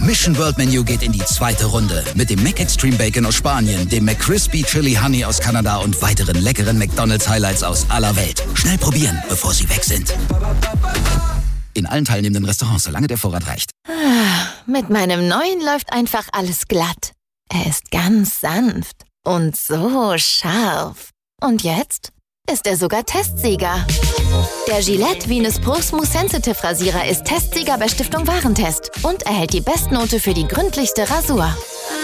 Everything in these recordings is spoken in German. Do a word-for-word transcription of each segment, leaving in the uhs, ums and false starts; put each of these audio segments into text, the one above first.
Mission World Menu geht in die zweite Runde. Mit dem McExtreme Bacon aus Spanien, dem McCrispy Chili Honey aus Kanada und weiteren leckeren McDonald's Highlights aus aller Welt. Schnell probieren, bevor sie weg sind. In allen teilnehmenden Restaurants, solange der Vorrat reicht. Mit meinem neuen läuft einfach alles glatt. Er ist ganz sanft und so scharf. Und jetzt ist er sogar Testsieger. Der Gillette Venus Pro Smooth Sensitive Rasierer ist Testsieger bei Stiftung Warentest und erhält die Bestnote für die gründlichste Rasur.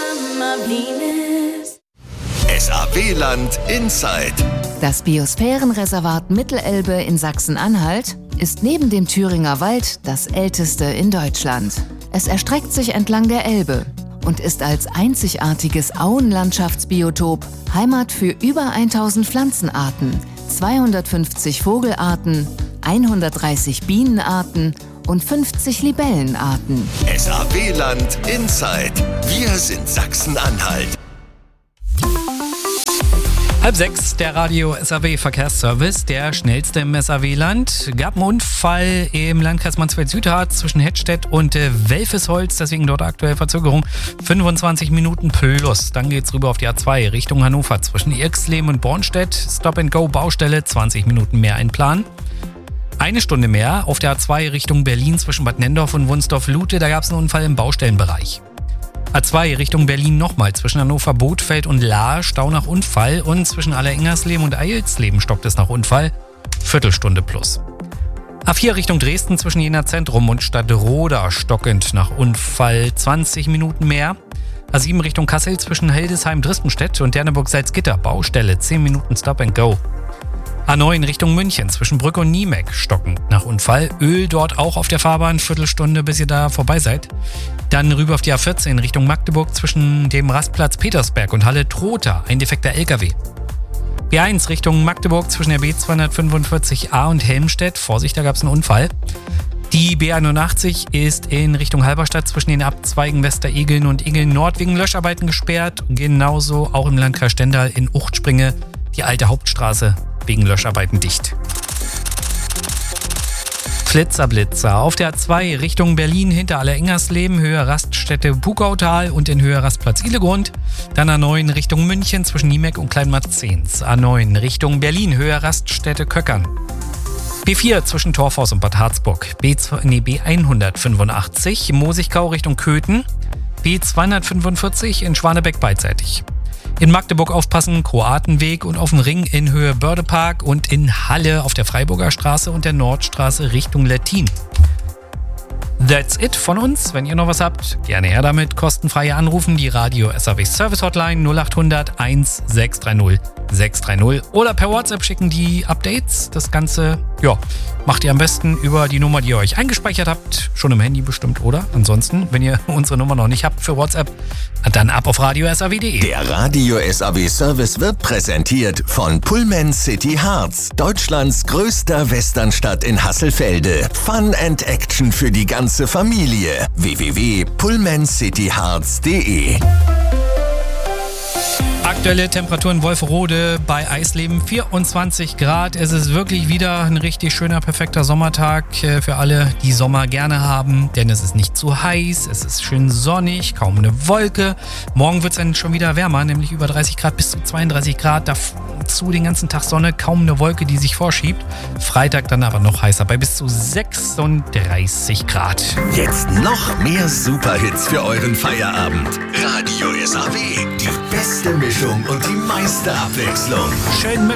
S A W-Land Inside. Das Biosphärenreservat Mittelelbe in Sachsen-Anhalt ist neben dem Thüringer Wald das älteste in Deutschland. Es erstreckt sich entlang der Elbe und ist als einzigartiges Auenlandschaftsbiotop Heimat für über tausend Pflanzenarten, zweihundertfünfzig Vogelarten, hundertdreißig Bienenarten und fünfzig Libellenarten. S A W-Land Inside. Wir sind Sachsen-Anhalt. Halb sechs, der Radio S A W Verkehrsservice, der schnellste im S A W-Land. Gab einen Unfall im Landkreis Mansfeld-Südharz zwischen Hettstedt und äh, Welfesholz, deswegen dort aktuell Verzögerung fünfundzwanzig Minuten plus. Dann geht's rüber auf die A zwei Richtung Hannover zwischen Irxleben und Bornstedt. Stop-and-Go-Baustelle, zwanzig Minuten mehr einplanen. Eine Stunde mehr auf der A zwei Richtung Berlin zwischen Bad Nenndorf und Wunsdorf-Lute, da gab es einen Unfall im Baustellenbereich. A zwei Richtung Berlin nochmal zwischen Hannover Bothfeld und Lahr, Stau nach Unfall, und zwischen Allerengersleben und Eilsleben stockt es nach Unfall, Viertelstunde plus. A vier Richtung Dresden zwischen Jena Zentrum und Stadtroda stockend nach Unfall, zwanzig Minuten mehr. A sieben Richtung Kassel zwischen Hildesheim-Drispenstedt und Derneburg-Salzgitter, Baustelle, zehn Minuten Stop and Go. A neun Richtung München zwischen Brück und Niemeck stockend nach Unfall. Öl dort auch auf der Fahrbahn, Viertelstunde, bis ihr da vorbei seid. Dann rüber auf die A vierzehn Richtung Magdeburg zwischen dem Rastplatz Petersberg und Halle-Trotha, ein defekter L K W. B eins Richtung Magdeburg zwischen der B zweihundertfünfundvierzig A und Helmstedt. Vorsicht, da gab es einen Unfall. Die B einundachtzig ist in Richtung Halberstadt zwischen den Abzweigen Westeregeln und Egeln Nord wegen Löscharbeiten gesperrt. Genauso auch im Landkreis Stendal in Uchtspringe die alte Hauptstraße wegen Löscharbeiten dicht. Flitzerblitzer auf der A zwei Richtung Berlin hinter Allerengersleben, Höhe Raststätte Pukautal und in Höhe Rastplatz Ihlegrund. Dann A neun Richtung München zwischen Niemeck und Kleinmarzens. A neun Richtung Berlin, Höhe Raststätte Köckern. B vier zwischen Torfhaus und Bad Harzburg. B, nee, B hundertfünfundachtzig Mosigkau Richtung Köthen. B zweihundertfünfundvierzig in Schwanebeck beidseitig. In Magdeburg aufpassen, Kroatenweg und auf dem Ring in Höhe Bördepark und in Halle auf der Freiburger Straße und der Nordstraße Richtung Lettin. That's it von uns. Wenn ihr noch was habt, gerne her damit. Kostenfreie anrufen, die Radio S A W Service Hotline null acht hundert eins sechs drei null sechs drei null oder per WhatsApp schicken die Updates. Das Ganze, ja, macht ihr am besten über die Nummer, die ihr euch eingespeichert habt. Schon im Handy bestimmt, oder? Ansonsten, wenn ihr unsere Nummer noch nicht habt für WhatsApp, dann ab auf radio s a w punkt de. Der Radio S A W Service wird präsentiert von Pullman City Harz, Deutschlands größter Westernstadt in Hasselfelde. Fun and Action für die ganze Familie. w w w punkt pullman city harz punkt de. Aktuelle Temperaturen Wolferode bei Eisleben vierundzwanzig Grad. Es ist wirklich wieder ein richtig schöner, perfekter Sommertag für alle, die Sommer gerne haben. Denn es ist nicht zu heiß, es ist schön sonnig, kaum eine Wolke. Morgen wird es dann schon wieder wärmer, nämlich über dreißig Grad bis zu zweiunddreißig Grad. Dazu den ganzen Tag Sonne, kaum eine Wolke, die sich vorschiebt. Freitag dann aber noch heißer bei bis zu sechsunddreißig Grad. Jetzt noch mehr Superhits für euren Feierabend. Radio S A W, die beste Mischung und die meiste Abwechslung. Schön mit